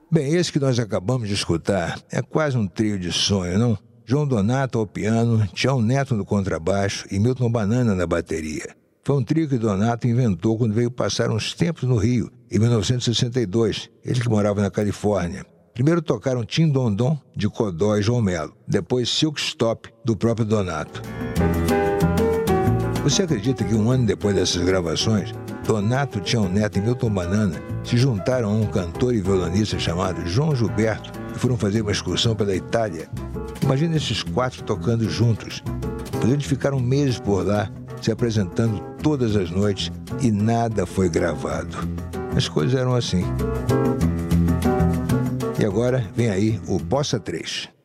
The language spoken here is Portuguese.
Bem, esse que nós acabamos de escutar é quase um trio de sonho, não? João Donato ao piano, Tião Neto no contrabaixo e Milton Banana na bateria. Foi um trio que Donato inventou quando veio passar uns tempos no Rio, em 1962, ele que morava na Califórnia. Primeiro tocaram Tim Dom Dom, de Codó e João Melo, depois Silk Stop, do próprio Donato. Você acredita que um ano depois dessas gravações, Donato, Tião Neto e Milton Banana se juntaram a um cantor e violonista chamado João Gilberto e foram fazer uma excursão pela Itália? Imagina esses quatro tocando juntos. Pois eles ficaram meses por lá, se apresentando todas as noites e nada foi gravado. As coisas eram assim. E agora vem aí o Bossa 3.